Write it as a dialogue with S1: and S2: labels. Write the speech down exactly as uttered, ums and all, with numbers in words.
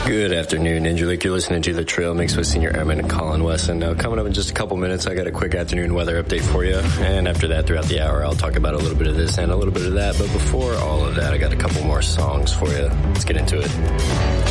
S1: Good afternoon, Ninja League. You're listening to The Trail Mix with Senior Airman Colin Wesson. Now, coming up in just a couple minutes, I got a quick afternoon weather update for you. And after that, throughout the hour, I'll talk about a little bit of this and a little bit of that. But before all of that, I got a couple more songs for you. Let's get into it.